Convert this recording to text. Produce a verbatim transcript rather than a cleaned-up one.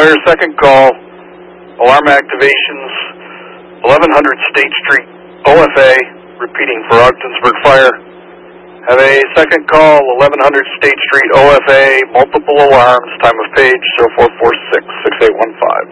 Fire, second call, alarm activations, eleven hundred State Street, O F A, repeating for Ogdensburg Fire. Have a second call, eleven hundred State Street, O F A, multiple alarms, time of page zero four four six, six eight one five.